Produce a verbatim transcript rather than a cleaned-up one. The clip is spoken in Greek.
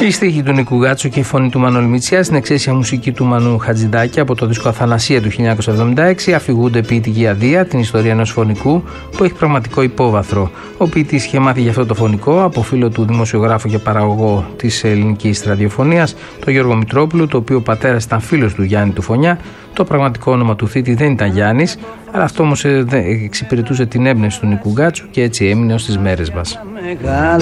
Η στίχη του Νίκου Γκάτσου και η φωνή του Μανώλη Μητσιά στην εξαίσια μουσική του Μανού Χατζηδάκη από το δίσκο Αθανασία του χίλια εννιακόσια εβδομήντα έξι αφηγούνται ποιητική αδεία, την ιστορία ενός φωνικού που έχει πραγματικό υπόβαθρο. Ο ποιητής είχε μάθει για αυτό το φωνικό από φίλο του δημοσιογράφου και παραγωγό της ελληνικής ραδιοφωνίας, τον Γιώργο Μητρόπουλο, το οποίο ο πατέρας ήταν φίλος του Γιάννη του Φωνιά. Το πραγματικό όνομα του θήτη δεν ήταν Γιάννης, αλλά αυτό όμως εξυπηρετούσε την έμπνευση του Νίκου Γκάτσου και έτσι έμεινε ως τις μέρες μας.